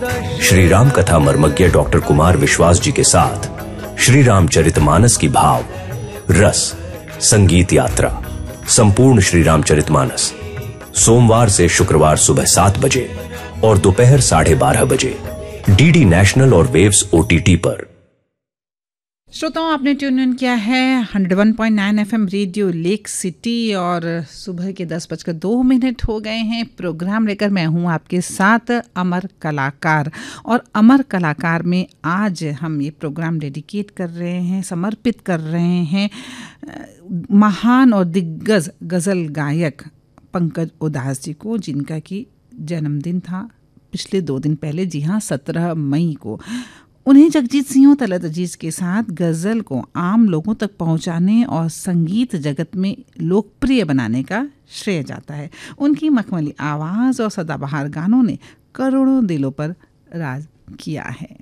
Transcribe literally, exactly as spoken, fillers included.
श्री राम कथा मर्मज्ञ डॉक्टर कुमार विश्वास जी के साथ श्री रामचरितमानस की भाव रस संगीत यात्रा संपूर्ण श्री रामचरितमानस सोमवार से शुक्रवार सुबह सात बजे और दोपहर साढ़े बारह बजे डीडी नेशनल और वेव्स ओटीटी पर। श्रोताओं, आपने ट्यून इन किया है one oh one point nine FM radio lake city और सुबह के दस बजकर दो मिनट हो गए हैं। प्रोग्राम लेकर मैं हूं आपके साथ अमर कलाकार, और अमर कलाकार में आज हम ये प्रोग्राम डेडिकेट कर रहे हैं, समर्पित कर रहे हैं महान और दिग्गज गज़ल गायक पंकज उधास जी को, जिनका कि जन्मदिन था पिछले दो दिन पहले, जी हाँ सत्रह मई को। उन्हें जगजीत सिंह और तलत अजीज के साथ गज़ल को आम लोगों तक पहुंचाने और संगीत जगत में लोकप्रिय बनाने का श्रेय जाता है। उनकी मखमली आवाज़ और सदाबहार गानों ने करोड़ों दिलों पर राज किया है।